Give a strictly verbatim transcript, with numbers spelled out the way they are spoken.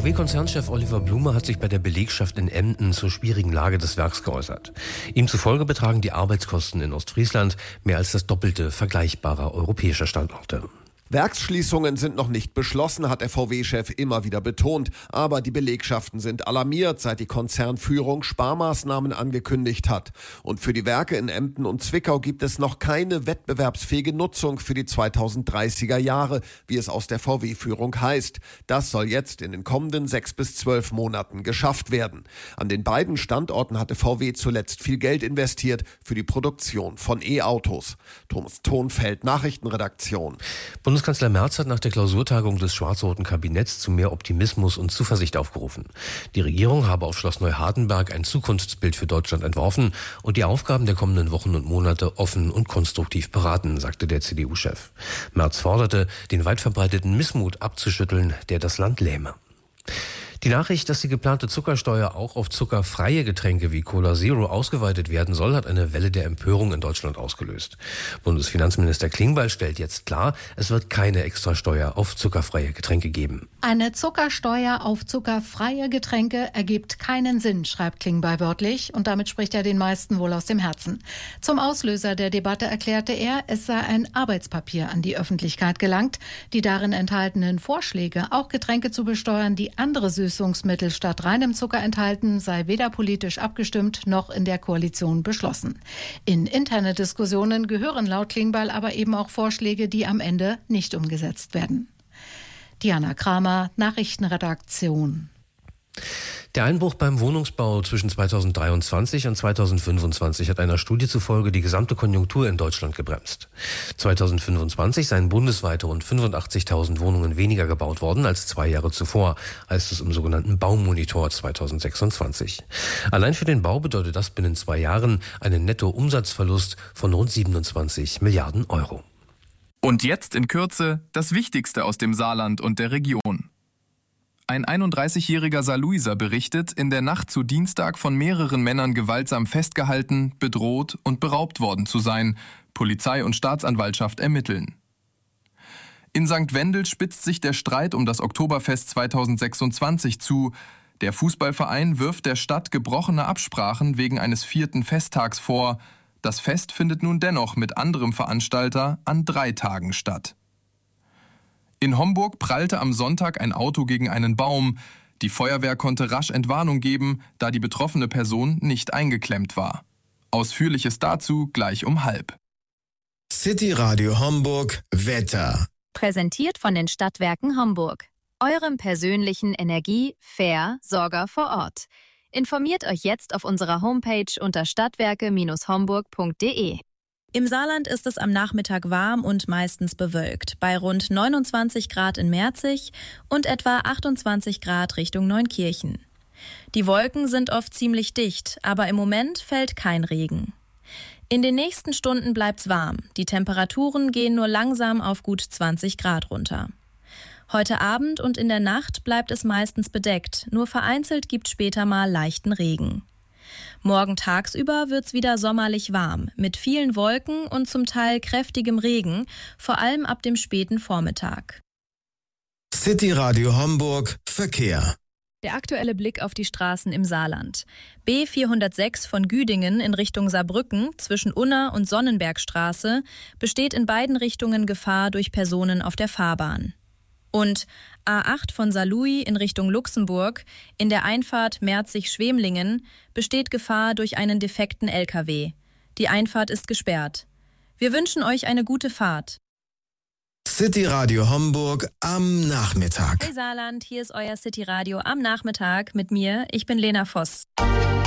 V W-Konzernchef Oliver Blume hat sich bei der Belegschaft in Emden zur schwierigen Lage des Werks geäußert. Ihm zufolge betragen die Arbeitskosten in Ostfriesland mehr als das Doppelte vergleichbarer europäischer Standorte. Werksschließungen sind noch nicht beschlossen, hat der V W-Chef immer wieder betont. Aber die Belegschaften sind alarmiert, seit die Konzernführung Sparmaßnahmen angekündigt hat. Und für die Werke in Emden und Zwickau gibt es noch keine wettbewerbsfähige Nutzung für die zweitausenddreißiger Jahre, wie es aus der V W-Führung heißt. Das soll jetzt in den kommenden sechs bis zwölf Monaten geschafft werden. An den beiden Standorten hatte V W zuletzt viel Geld investiert für die Produktion von E-Autos. Thomas Thonfeld, Nachrichtenredaktion. Bundeskanzler Merz hat nach der Klausurtagung des schwarz-roten Kabinetts zu mehr Optimismus und Zuversicht aufgerufen. Die Regierung habe auf Schloss Neuhardenberg ein Zukunftsbild für Deutschland entworfen und die Aufgaben der kommenden Wochen und Monate offen und konstruktiv beraten, sagte der C D U-Chef. Merz forderte, den weit verbreiteten Missmut abzuschütteln, der das Land lähme. Die Nachricht, dass die geplante Zuckersteuer auch auf zuckerfreie Getränke wie Cola Zero ausgeweitet werden soll, hat eine Welle der Empörung in Deutschland ausgelöst. Bundesfinanzminister Klingbeil stellt jetzt klar, es wird keine Extrasteuer auf zuckerfreie Getränke geben. Eine Zuckersteuer auf zuckerfreie Getränke ergibt keinen Sinn, schreibt Klingbeil wörtlich, und damit spricht er den meisten wohl aus dem Herzen. Zum Auslöser der Debatte erklärte er, es sei ein Arbeitspapier an die Öffentlichkeit gelangt. Die darin enthaltenen Vorschläge, auch Getränke zu besteuern, die andere Süßungsmittel statt reinem Zucker enthalten, sei weder politisch abgestimmt noch in der Koalition beschlossen. In interne Diskussionen gehören laut Klingbeil aber eben auch Vorschläge, die am Ende nicht umgesetzt werden. Diana Kramer, Nachrichtenredaktion. Der Einbruch beim Wohnungsbau zwischen zweitausenddreiundzwanzig und zweitausendfünfundzwanzig hat einer Studie zufolge die gesamte Konjunktur in Deutschland gebremst. zweitausendfünfundzwanzig seien bundesweit rund fünfundachtzigtausend Wohnungen weniger gebaut worden als zwei Jahre zuvor, heißt es im sogenannten Baumonitor zweitausendsechsundzwanzig. Allein für den Bau bedeutet das binnen zwei Jahren einen Nettoumsatzverlust von rund siebenundzwanzig Milliarden Euro. Und jetzt in Kürze das Wichtigste aus dem Saarland und der Region. Ein einunddreißigjähriger Saarlouiser berichtet, in der Nacht zu Dienstag von mehreren Männern gewaltsam festgehalten, bedroht und beraubt worden zu sein. Polizei und Staatsanwaltschaft ermitteln. In Sankt Wendel spitzt sich der Streit um das Oktoberfest zweitausendsechsundzwanzig zu. Der Fußballverein wirft der Stadt gebrochene Absprachen wegen eines vierten Festtags vor. Das Fest findet nun dennoch mit anderem Veranstalter an drei Tagen statt. In Homburg prallte am Sonntag ein Auto gegen einen Baum. Die Feuerwehr konnte rasch Entwarnung geben, da die betroffene Person nicht eingeklemmt war. Ausführliches dazu gleich um halb. City Radio Homburg Wetter. Präsentiert von den Stadtwerken Homburg. Eurem persönlichen Energie-Versorger vor Ort. Informiert euch jetzt auf unserer Homepage unter stadtwerke Bindestrich homburg punkt de. Im Saarland ist es am Nachmittag warm und meistens bewölkt, bei rund neunundzwanzig Grad in Merzig und etwa achtundzwanzig Grad Richtung Neunkirchen. Die Wolken sind oft ziemlich dicht, aber im Moment fällt kein Regen. In den nächsten Stunden bleibt's warm. Die Temperaturen gehen nur langsam auf gut zwanzig Grad runter. Heute Abend und in der Nacht bleibt es meistens bedeckt, nur vereinzelt gibt später mal leichten Regen. Morgen tagsüber wird's wieder sommerlich warm, mit vielen Wolken und zum Teil kräftigem Regen, vor allem ab dem späten Vormittag. City Radio Homburg Verkehr. Der aktuelle Blick auf die Straßen im Saarland. B vierhundertsechs von Güdingen in Richtung Saarbrücken zwischen Unna und Sonnenbergstraße besteht in beiden Richtungen Gefahr durch Personen auf der Fahrbahn. Und A acht von Saarlouis in Richtung Luxemburg in der Einfahrt Merzig-Schwemlingen besteht Gefahr durch einen defekten L K W. Die Einfahrt ist gesperrt. Wir wünschen euch eine gute Fahrt. City Radio Homburg am Nachmittag. Hey Saarland, hier ist euer City Radio am Nachmittag mit mir. Ich bin Lena Voss.